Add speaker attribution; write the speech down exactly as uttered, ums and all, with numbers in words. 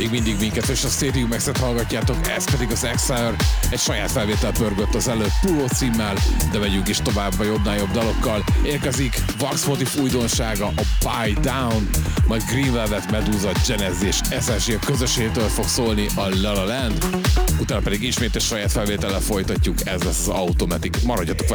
Speaker 1: Még mindig minket és a Stadium X-et hallgatjátok, ez pedig az Exile, egy saját felvétel pörgött az előtt Puló címmel, de megyünk is tovább a jobbnál jobb dalokkal. Érkezik Vax Motif újdonsága, a Buy Down, majd Green Velvet, Medusa, Genezi és es es gé közösségtől fog szólni a La La Land, utána pedig ismét egy saját felvétellel folytatjuk, ez lesz az Automatic, maradjatok velünk!